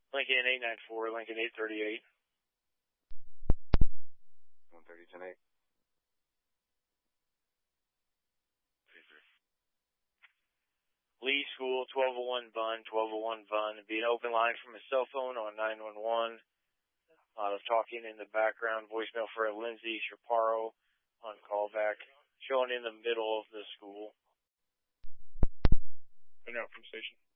Lincoln 894, Lincoln 838. 130, 10-8. Lee School, 1201 Bun, 1201 Bun. It'd be an open line from a cell phone on 911. A lot of talking in the background. Voicemail for Lindsay Shaparo on callback, showing in the middle of the school. I know, from station.